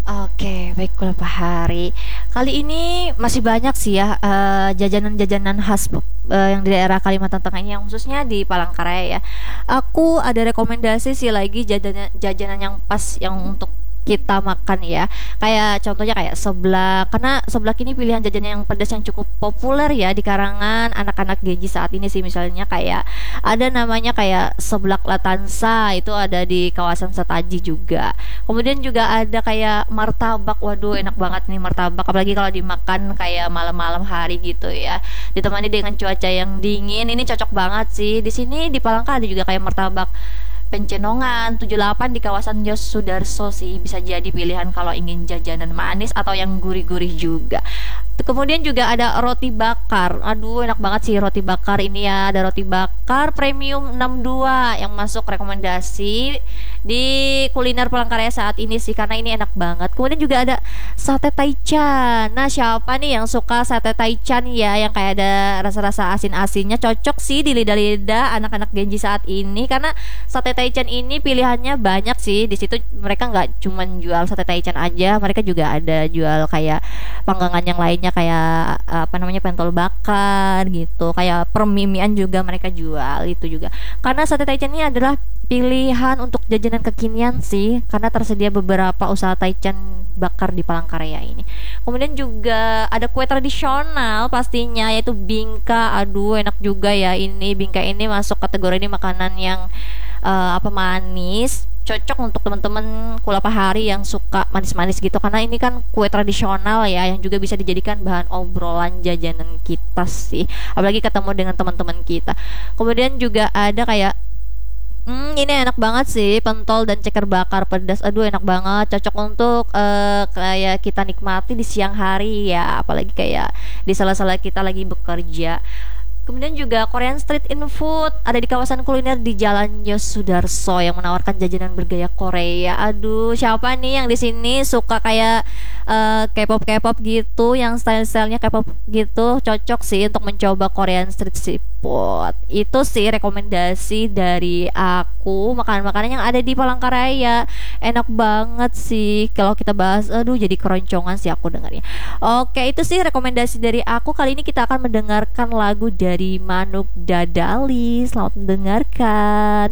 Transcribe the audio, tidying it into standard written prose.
Oke, baik Pak Hari. Kali ini masih banyak sih ya jajanan-jajanan khas yang di daerah Kalimantan Tengah ini, yang khususnya di Palangkaraya ya. Aku ada rekomendasi sih lagi jajanan jajanan yang pas yang untuk kita makan ya. Kayak contohnya kayak seblak. Karena seblak ini pilihan jajanan yang pedas yang cukup populer ya di karangan anak-anak Genji saat ini sih. Misalnya kayak ada namanya kayak seblak Latansa, itu ada di kawasan Setaji juga. Kemudian juga ada kayak martabak. Waduh, enak banget nih martabak. Apalagi kalau dimakan kayak malam-malam hari gitu ya. Ditemani dengan cuaca yang dingin. Ini cocok banget sih. Di sini di Palangka ada juga kayak martabak Pencenongan 78 di kawasan Yos Sudarso sih, bisa jadi pilihan kalau ingin jajanan manis atau yang gurih-gurih juga. Kemudian juga ada roti bakar. Aduh, enak banget sih roti bakar ini ya. Ada roti bakar premium 62 yang masuk rekomendasi di kuliner Palangkaraya saat ini sih, karena ini enak banget. Kemudian juga ada sate taichan. Nah, siapa nih yang suka sate taichan ya, yang kayak ada rasa-rasa asin-asinnya, cocok sih di lidah-lidah anak-anak Genji saat ini, karena sate taichan ini pilihannya banyak sih. Di situ mereka nggak cuman jual sate taichan aja, mereka juga ada jual kayak panggangan yang lainnya, kayak apa namanya, pentol bakar gitu, kayak permimian juga mereka jual itu juga. Karena sate taichan ini adalah pilihan untuk jajanan kekinian sih, karena tersedia beberapa usaha taichan bakar di Palangkaraya ini. Kemudian juga ada kue tradisional pastinya, yaitu bingka. Aduh, enak juga ya ini. Bingka ini masuk kategori ini makanan yang apa, manis, cocok untuk teman-teman Kulapahari yang suka manis-manis gitu, karena ini kan kue tradisional ya, yang juga bisa dijadikan bahan obrolan jajanan kita sih, apalagi ketemu dengan teman-teman kita. Kemudian juga ada kayak ini enak banget sih, pentol dan ceker bakar pedas. Aduh, enak banget, cocok untuk kayak kita nikmati di siang hari ya, apalagi kayak di sela-sela kita lagi bekerja. Kemudian juga Korean Street in Food ada di kawasan kuliner di Jalan Yosudarso yang menawarkan jajanan bergaya Korea. Aduh, siapa nih yang di sini suka kayak K-pop gitu, yang style-stylenya K-pop gitu, cocok sih untuk mencoba Korean Street Seafood. Itu sih rekomendasi dari aku, makanan-makanan yang ada di Palangkaraya. Enak banget sih kalau kita bahas. Aduh, jadi keroncongan sih aku dengarnya. Oke, itu sih rekomendasi dari aku. Kali ini kita akan mendengarkan lagu dari Manuk Dadali. Selamat mendengarkan.